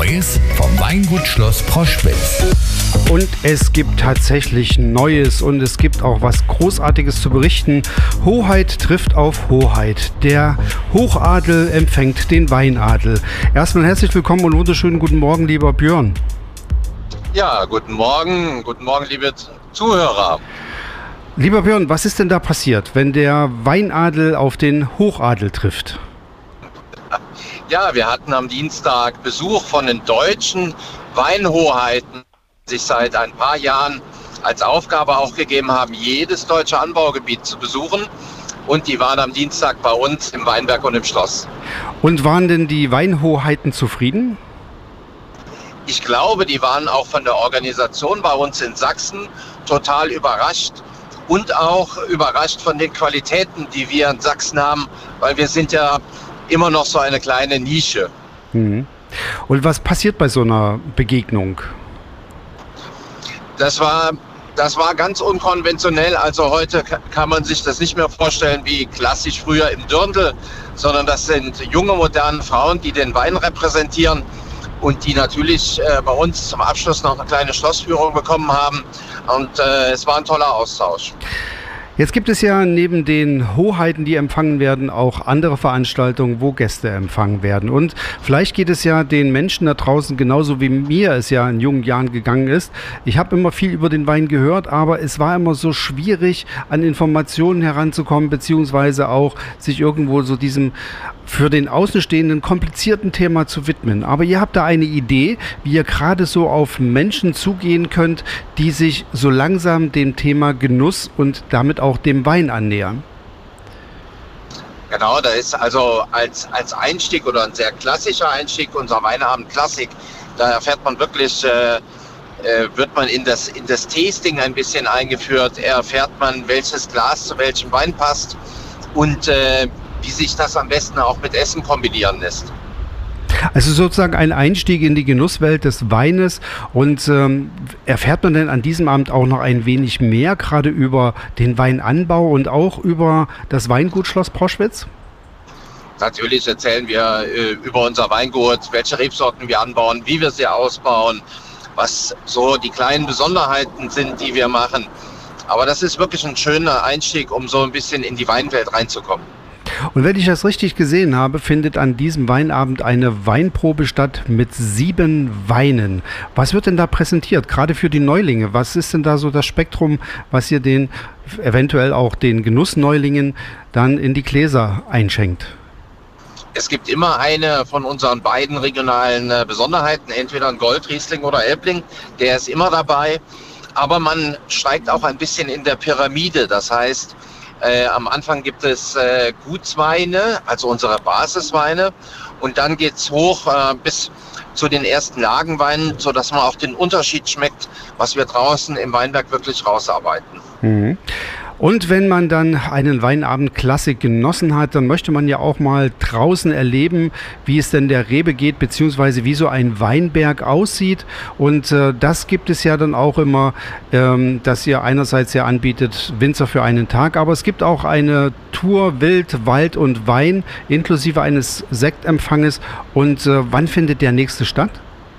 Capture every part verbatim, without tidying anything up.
Neues vom Weingut Schloss Proschwitz. Und es gibt tatsächlich Neues und es gibt auch was Großartiges zu berichten. Hoheit trifft auf Hoheit. Der Hochadel empfängt den Weinadel. Erstmal herzlich willkommen und wunderschönen guten Morgen, lieber Björn. Ja, guten Morgen, guten Morgen, liebe Zuhörer. Lieber Björn, was ist denn da passiert, wenn der Weinadel auf den Hochadel trifft? Ja, wir hatten am Dienstag Besuch von den deutschen Weinhoheiten, die sich seit ein paar Jahren als Aufgabe auch gegeben haben, jedes deutsche Anbaugebiet zu besuchen. Und die waren am Dienstag bei uns im Weinberg und im Schloss. Und waren denn die Weinhoheiten zufrieden? Ich glaube, die waren auch von der Organisation bei uns in Sachsen total überrascht. Und auch überrascht von den Qualitäten, die wir in Sachsen haben, weil wir sind ja immer noch so eine kleine Nische. Mhm. Und was passiert bei so einer Begegnung? Das war, das war ganz unkonventionell. Also heute kann man sich das nicht mehr vorstellen wie klassisch früher im Dirndl, sondern das sind junge, moderne Frauen, die den Wein repräsentieren und die natürlich äh, bei uns zum Abschluss noch eine kleine Schlossführung bekommen haben. Und äh, es war ein toller Austausch. Jetzt gibt es ja neben den Hoheiten, die empfangen werden, auch andere Veranstaltungen, wo Gäste empfangen werden. Und vielleicht geht es ja den Menschen da draußen genauso wie mir es ja in jungen Jahren gegangen ist. Ich habe immer viel über den Wein gehört, aber es war immer so schwierig, an Informationen heranzukommen, beziehungsweise auch sich irgendwo so diesem für den Außenstehenden komplizierten Thema zu widmen. Aber ihr habt da eine Idee, wie ihr gerade so auf Menschen zugehen könnt, die sich so langsam dem Thema Genuss und damit auch dem Wein annähern. Genau, da ist also als, als Einstieg oder ein sehr klassischer Einstieg unser Weinabend Klassik. Da erfährt man wirklich, äh, äh, wird man in das, in das Tasting ein bisschen eingeführt, erfährt man, welches Glas zu welchem Wein passt und äh, wie sich das am besten auch mit Essen kombinieren lässt. Also sozusagen ein Einstieg in die Genusswelt des Weines. Und ähm, erfährt man denn an diesem Abend auch noch ein wenig mehr, gerade über den Weinanbau und auch über das Weingut Schloss Proschwitz? Natürlich erzählen wir äh, über unser Weingut, welche Rebsorten wir anbauen, wie wir sie ausbauen, was so die kleinen Besonderheiten sind, die wir machen. Aber das ist wirklich ein schöner Einstieg, um so ein bisschen in die Weinwelt reinzukommen. Und wenn ich das richtig gesehen habe, findet an diesem Weinabend eine Weinprobe statt mit sieben Weinen. Was wird denn da präsentiert, gerade für die Neulinge? Was ist denn da so das Spektrum, was ihr den eventuell auch den Genussneulingen dann in die Gläser einschenkt? Es gibt immer eine von unseren beiden regionalen Besonderheiten, entweder ein Goldriesling oder Elbling, der ist immer dabei. Aber man steigt auch ein bisschen in der Pyramide, das heißt, Äh, am Anfang gibt es äh, Gutsweine, also unsere Basisweine, und dann geht es hoch äh, bis zu den ersten Lagenweinen, sodass man auch den Unterschied schmeckt, was wir draußen im Weinberg wirklich rausarbeiten. Mhm. Und wenn man dann einen Weinabend Klassik genossen hat, dann möchte man ja auch mal draußen erleben, wie es denn der Rebe geht, beziehungsweise wie so ein Weinberg aussieht. Und äh, das gibt es ja dann auch immer, ähm, dass ihr einerseits ja anbietet, Winzer für einen Tag, aber es gibt auch eine Tour Wild, Wald und Wein, inklusive eines Sektempfanges. Und äh, wann findet der nächste statt?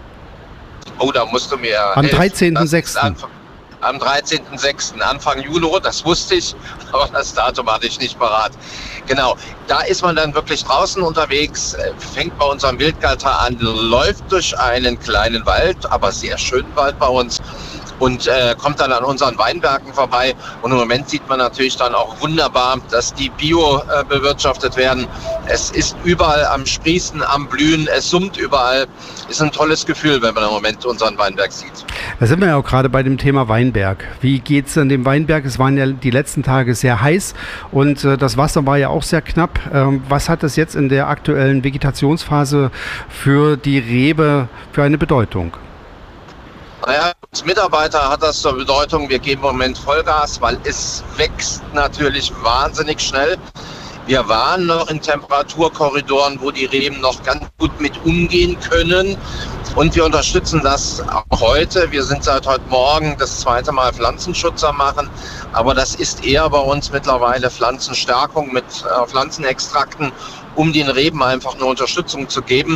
Oh, da musst du mir Am dreizehnten sechsten Am dreizehnten sechsten Anfang Juli, das wusste ich, aber das Datum hatte ich nicht parat. Genau, da ist man dann wirklich draußen unterwegs, fängt bei unserem Wildgalter an, läuft durch einen kleinen Wald, aber sehr schönen Wald bei uns und äh, kommt dann an unseren Weinbergen vorbei. Und im Moment sieht man natürlich dann auch wunderbar, dass die bio äh, bewirtschaftet werden. Es ist überall am Sprießen, am Blühen, es summt überall. Ist ein tolles Gefühl, wenn man im Moment unseren Weinberg sieht. Da sind wir ja auch gerade bei dem Thema Weinberg. Wie geht es an dem Weinberg? Es waren ja die letzten Tage sehr heiß und äh, das Wasser war ja auch sehr knapp. Ähm, was hat das jetzt in der aktuellen Vegetationsphase für die Rebe für eine Bedeutung? Naja, als Mitarbeiter hat das zur Bedeutung, wir geben im Moment Vollgas, weil es wächst natürlich wahnsinnig schnell. Wir waren noch in Temperaturkorridoren, wo die Reben noch ganz gut mit umgehen können. Und wir unterstützen das auch heute. Wir sind seit heute Morgen das zweite Mal Pflanzenschutz am machen. Aber das ist eher bei uns mittlerweile Pflanzenstärkung mit äh, Pflanzenextrakten, um den Reben einfach eine Unterstützung zu geben.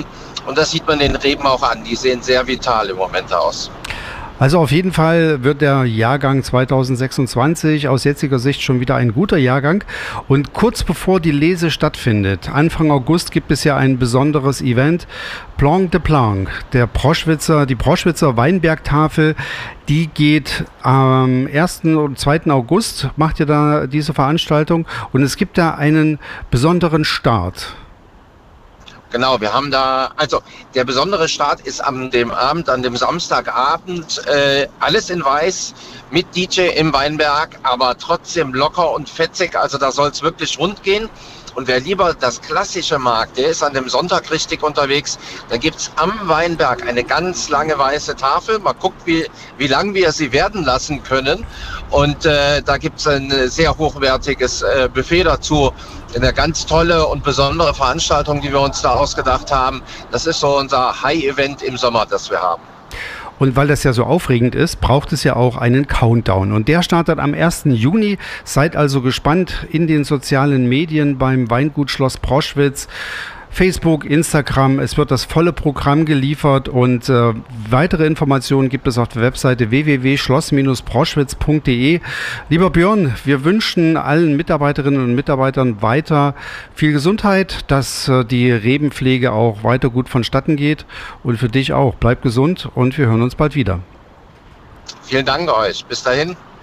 Und das sieht man den Reben auch an. Die sehen sehr vital im Moment aus. Also auf jeden Fall wird der Jahrgang zweitausendsechsundzwanzig aus jetziger Sicht schon wieder ein guter Jahrgang. Und kurz bevor die Lese stattfindet, Anfang August, gibt es ja ein besonderes Event, Planc de Planc, der Proschwitzer, die Proschwitzer Weinbergtafel. Die geht am ersten und zweiten August, macht ihr da diese Veranstaltung. Und es gibt da einen besonderen Start. Genau, wir haben da, also der besondere Start ist an dem Abend, an dem Samstagabend, äh, alles in weiß mit D J im Weinberg, aber trotzdem locker und fetzig, also da soll es wirklich rund gehen. Und wer lieber das Klassische mag, der ist an dem Sonntag richtig unterwegs. Da gibt's am Weinberg eine ganz lange weiße Tafel. Man guckt, wie, wie lang wir sie werden lassen können. Und äh, da gibt's ein sehr hochwertiges äh, Buffet dazu. Eine ganz tolle und besondere Veranstaltung, die wir uns da ausgedacht haben. Das ist so unser High-Event im Sommer, das wir haben. Und weil das ja so aufregend ist, braucht es ja auch einen Countdown. Und der startet am ersten Juni. Seid also gespannt in den sozialen Medien beim Weingut Schloss Proschwitz. Facebook, Instagram, es wird das volle Programm geliefert und äh, weitere Informationen gibt es auf der Webseite w w w punkt schloss Bindestrich proschwitz punkt de. Lieber Björn, wir wünschen allen Mitarbeiterinnen und Mitarbeitern weiter viel Gesundheit, dass äh, die Rebenpflege auch weiter gut vonstatten geht und für dich auch. Bleib gesund und wir hören uns bald wieder. Vielen Dank euch. Bis dahin.